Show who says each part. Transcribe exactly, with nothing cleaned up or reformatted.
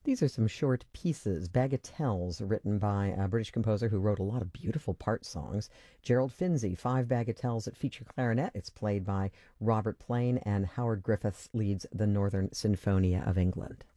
Speaker 1: These are some short pieces, bagatelles, written by a British composer who wrote a lot of beautiful part songs, Gerald Finzi. Five bagatelles that feature clarinet. It's played by Robert Plain, and Howard Griffiths leads the Northern Sinfonia of England.